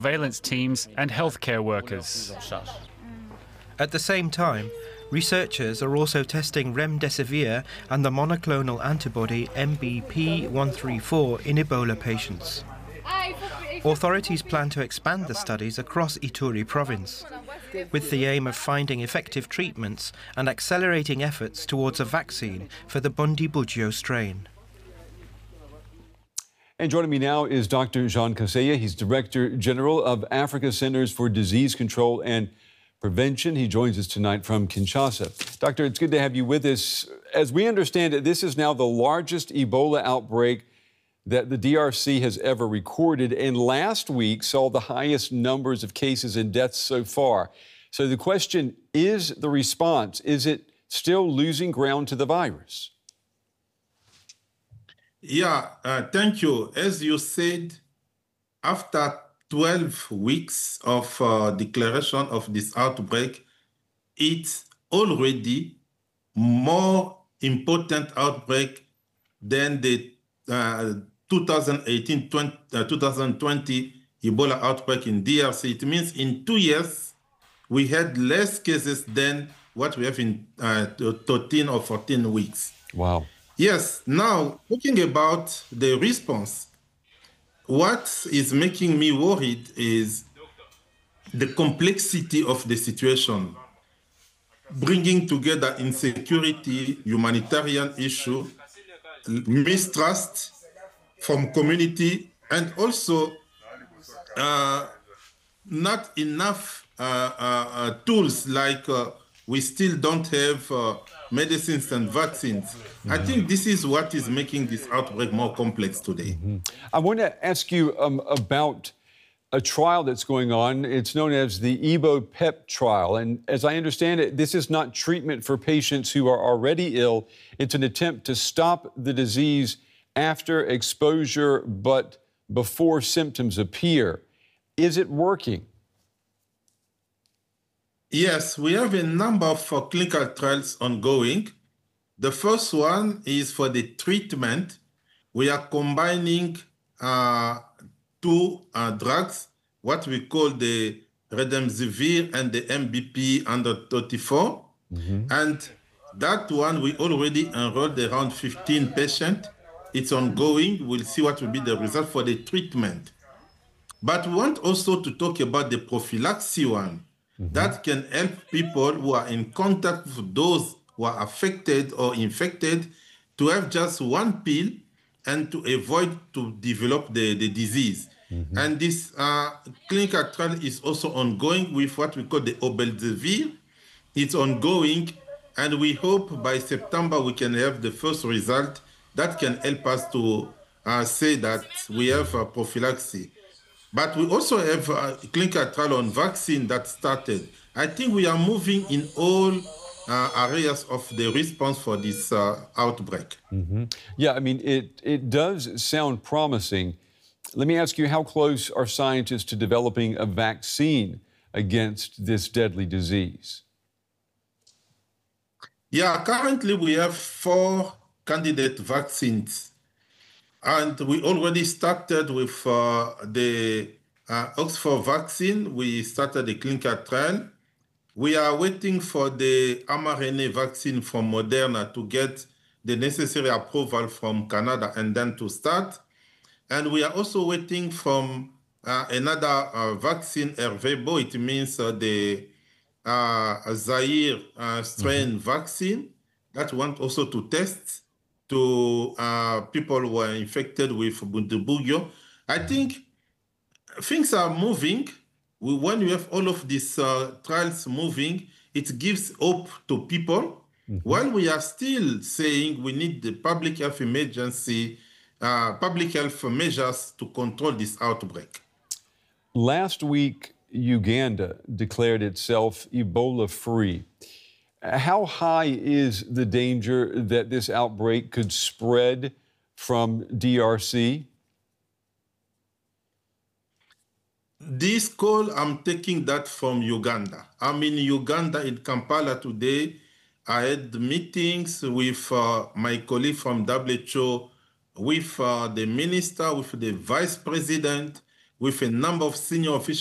surveillance teams and healthcare workers. At the same time, researchers are also testing remdesivir and the monoclonal antibody MBP134 in Ebola patients. Authorities plan to expand the studies across Ituri province, with the aim of finding effective treatments and accelerating efforts towards a vaccine for the Bundibugyo strain. And joining me now is Dr. Jean Kaseya. He's Director General of Africa Centers for Disease Control and Prevention. He joins us tonight from Kinshasa. Doctor, it's good to have you with us. As we understand it, this is now the largest Ebola outbreak that the DRC has ever recorded, and last week saw the highest numbers of cases and deaths so far. So the question is the response. Is it still losing ground to the virus? Yeah, thank you. As you said, after 12 weeks of declaration of this outbreak, it's already more important outbreak than the 2018-2020 Ebola outbreak in DRC. It means in 2 years, we had less cases than what we have in 13 or 14 weeks. Wow. Yes, now talking about the response, what is making me worried is the complexity of the situation, bringing together insecurity, humanitarian issue, mistrust from community, and also not enough tools, like we still don't have medicines and vaccines. I think this is what is making this outbreak more complex today. I want to ask you about a trial that's going on. It's known as the EBO-PEP trial. And as I understand it, this is not treatment for patients who are already ill. It's an attempt to stop the disease after exposure, but before symptoms appear. Is it working? Yes, we have a number of clinical trials ongoing. The first one is for the treatment. We are combining two drugs, what we call the remdesivir and the MBP 134. And that one, we already enrolled around 15 patients. It's ongoing. We'll see what will be the result for the treatment. But we want also to talk about the prophylaxis one. That can help people who are in contact with those who are affected or infected to have just one pill and to avoid to develop the disease. And this clinical trial is also ongoing with what we call the obeldivir. It's ongoing, and we hope by September we can have the first result that can help us to say that we have a prophylaxis. But we also have a clinical trial on vaccine that started. I think we are moving in all areas of the response for this outbreak. Yeah, I mean, it does sound promising. Let me ask you, how close are scientists to developing a vaccine against this deadly disease? Yeah, currently we have 4 candidate vaccines. And we already started with the Oxford vaccine. We started the clinical trial. We are waiting for the mRNA vaccine from Moderna to get the necessary approval from Canada and then to start. And we are also waiting from another vaccine, Ervebo. It means the Zaire strain vaccine that we want also to test to people who are infected with Bundibugyo. I think things are moving. When you have all of these trials moving, it gives hope to people. While we are still saying we need the public health emergency, public health measures to control this outbreak. Last week, Uganda declared itself Ebola-free. How high is the danger that this outbreak could spread from DRC? This call, I'm taking that from Uganda. I'm in Uganda, in Kampala today. I had meetings with my colleague from WHO, with the minister, with the vice president, with a number of senior officials